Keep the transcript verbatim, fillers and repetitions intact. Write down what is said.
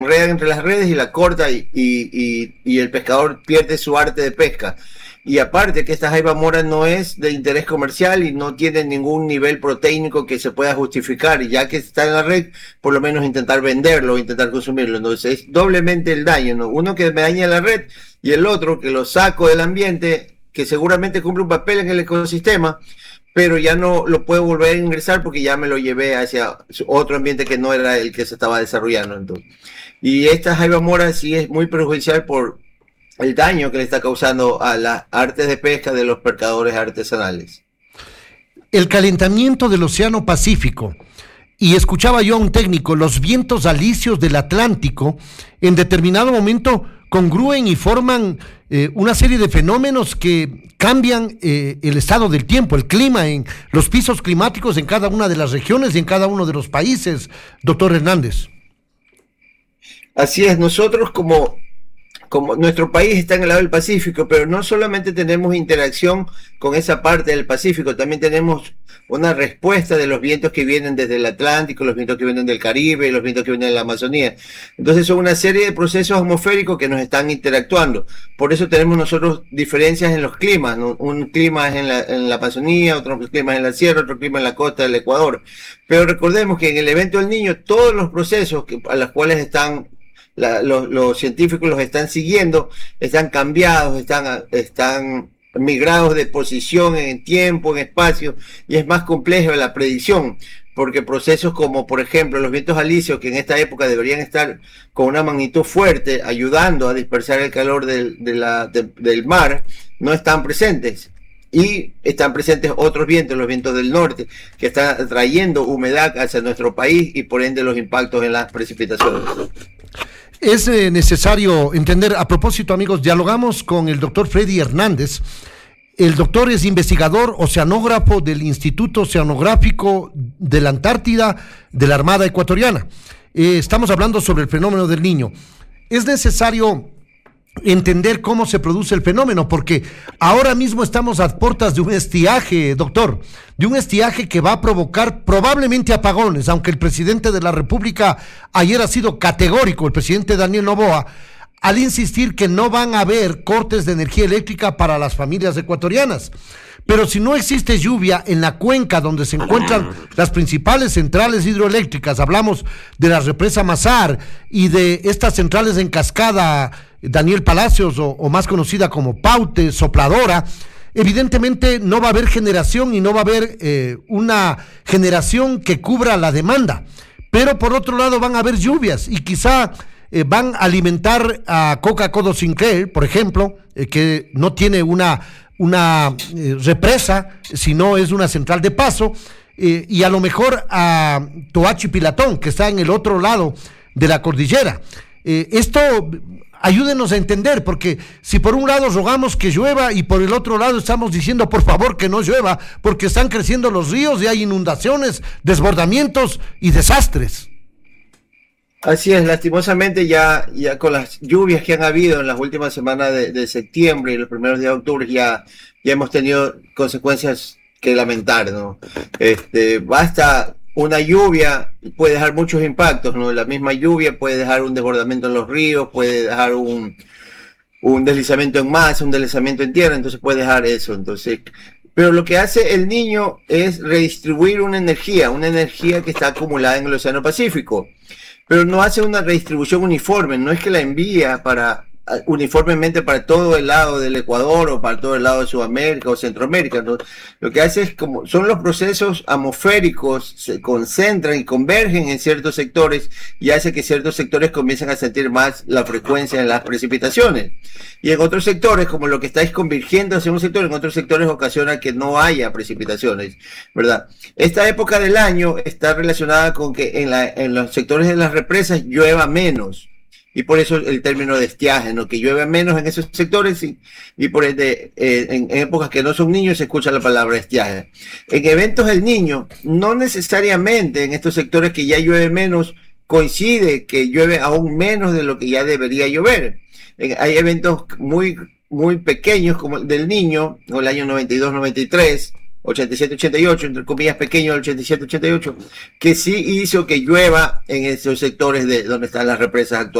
enreda entre las redes y la corta y, y, y, y el pescador pierde su arte de pesca. Y aparte que esta jaiba mora no es de interés comercial y no tiene ningún nivel proteínico que se pueda justificar, y ya que está en la red, por lo menos intentar venderlo, intentar consumirlo. Entonces es doblemente el daño, ¿no? Uno que me daña la red y el otro que lo saco del ambiente, que seguramente cumple un papel en el ecosistema, pero ya no lo puedo volver a ingresar porque ya me lo llevé hacia otro ambiente que no era el que se estaba desarrollando. Entonces, y esta jaiba mora sí es muy perjudicial por el daño que le está causando a las artes de pesca de los pescadores artesanales. El calentamiento del Océano Pacífico, y escuchaba yo a un técnico, los vientos alisios del Atlántico en determinado momento congrúen y forman eh, una serie de fenómenos que cambian eh, el estado del tiempo, el clima, en los pisos climáticos en cada una de las regiones y en cada uno de los países, doctor Hernández. Así es, nosotros como, como nuestro país está en el lado del Pacífico, pero no solamente tenemos interacción con esa parte del Pacífico, también tenemos una respuesta de los vientos que vienen desde el Atlántico, los vientos que vienen del Caribe, los vientos que vienen de la Amazonía. Entonces son una serie de procesos atmosféricos que nos están interactuando. Por eso tenemos nosotros diferencias en los climas, ¿no? Un clima es en la, en la Amazonía, otro clima es en la sierra, otro clima en la costa del Ecuador. Pero recordemos que en el evento del Niño, todos los procesos que, a los cuales están La, los, los científicos los están siguiendo, están cambiados, están, están migrados de posición en tiempo, en espacio, y es más complejo la predicción, porque procesos como, por ejemplo, los vientos alisios, que en esta época deberían estar con una magnitud fuerte, ayudando a dispersar el calor del, de la, de, del mar, no están presentes. Y están presentes otros vientos, los vientos del norte, que están trayendo humedad hacia nuestro país y por ende los impactos en las precipitaciones. Es eh, necesario entender, a propósito, amigos, dialogamos con el doctor Freddy Hernández. El doctor es investigador oceanógrafo del Instituto Oceanográfico de la Antártida de la Armada Ecuatoriana. Eh, estamos hablando sobre el fenómeno del Niño. Es necesario entender cómo se produce el fenómeno, porque ahora mismo estamos a puertas de un estiaje, doctor, de un estiaje que va a provocar probablemente apagones, aunque el presidente de la República ayer ha sido categórico, el presidente Daniel Noboa, al insistir que no van a haber cortes de energía eléctrica para las familias ecuatorianas. Pero si no existe lluvia en la cuenca donde se encuentran las principales centrales hidroeléctricas, hablamos de la represa Mazar y de estas centrales en cascada Daniel Palacios, o, o más conocida como Paute, Sopladora, evidentemente no va a haber generación y no va a haber eh, una generación que cubra la demanda. Pero por otro lado van a haber lluvias y quizá eh, van a alimentar a Coca-Cola Sinclair, por ejemplo, eh, que no tiene una, una eh, represa, sino es una central de paso, eh, y a lo mejor a Toachi Pilatón, que está en el otro lado de la cordillera. Eh, esto... Ayúdenos a entender, porque si por un lado rogamos que llueva y por el otro lado estamos diciendo por favor que no llueva, porque están creciendo los ríos y hay inundaciones, desbordamientos y desastres. Así es, lastimosamente ya, ya con las lluvias que han habido en las últimas semanas de, de septiembre y los primeros días de octubre ya, ya hemos tenido consecuencias que lamentar, ¿no? Este, basta... Una lluvia puede dejar muchos impactos, ¿no? La misma lluvia puede dejar un desbordamiento en los ríos, puede dejar un, un deslizamiento en masa, un deslizamiento en tierra, entonces puede dejar eso. Entonces, pero lo que hace el Niño es redistribuir una energía, una energía que está acumulada en el Océano Pacífico, pero no hace una redistribución uniforme, no es que la envía para uniformemente para todo el lado del Ecuador o para todo el lado de Sudamérica o Centroamérica, ¿no? Lo que hace es como son los procesos atmosféricos, se concentran y convergen en ciertos sectores y hace que ciertos sectores comiencen a sentir más la frecuencia en las precipitaciones, y en otros sectores, como lo que estáis convergiendo hacia un sector, en otros sectores ocasiona que no haya precipitaciones, ¿verdad? Esta época del año está relacionada con que en, la, en los sectores de las represas llueva menos. Y por eso el término de estiaje, ¿no? Que llueve menos en esos sectores y, y por ende, eh, en, en épocas que no son niños se escucha la palabra estiaje. En eventos del Niño, no necesariamente en estos sectores que ya llueve menos, coincide que llueve aún menos de lo que ya debería llover. Eh, hay eventos muy, muy pequeños como el del Niño, o el año noventa y dos noventa y tres, ochenta y siete ochenta y ocho, entre comillas pequeño, el ochenta y siete ochenta y ocho, que sí hizo que llueva en esos sectores de donde están las represas actuales.